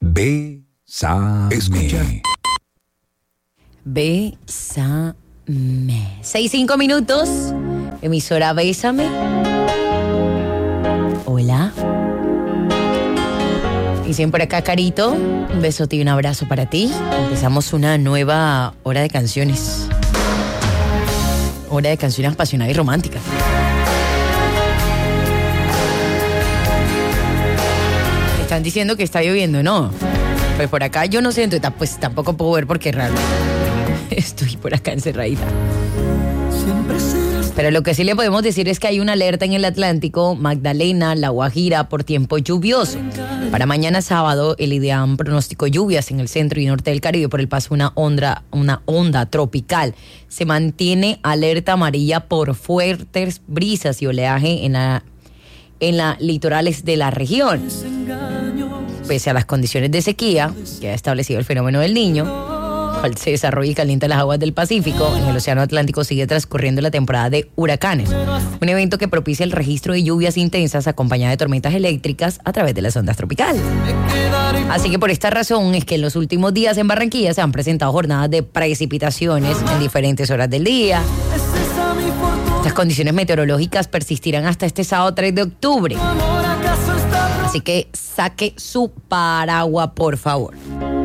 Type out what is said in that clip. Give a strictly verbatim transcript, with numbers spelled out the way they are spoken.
Bésame. Escuchar. Bésame. Seis, cinco minutos. Emisora Bésame. Hola. Dicen por acá, Carito, un besote y un abrazo para ti. Empezamos una nueva hora de canciones. Hora de canciones apasionadas y románticas. Están diciendo que está lloviendo, ¿no? Pues por acá yo no sé, entonces pues tampoco puedo ver porque es raro. Estoy por acá encerradita. Pero lo que sí le podemos decir es que hay una alerta en el Atlántico, Magdalena, La Guajira, por tiempo lluvioso. Para mañana sábado, el IDEAM pronosticó lluvias en el centro y norte del Caribe por el paso de una onda, una onda tropical. Se mantiene alerta amarilla por fuertes brisas y oleaje en la, en las litorales de la región. Pese a las condiciones de sequía que ha establecido el fenómeno del Niño, cual se desarrolla y calienta las aguas del Pacífico, en el Océano Atlántico sigue transcurriendo la temporada de huracanes, un evento que propicia el registro de lluvias intensas acompañadas de tormentas eléctricas a través de las ondas tropicales. Así que por esta razón es que en los últimos días en Barranquilla se han presentado jornadas de precipitaciones en diferentes horas del día. Estas condiciones meteorológicas persistirán hasta este sábado tres de octubre. Así que saque su paraguas, por favor.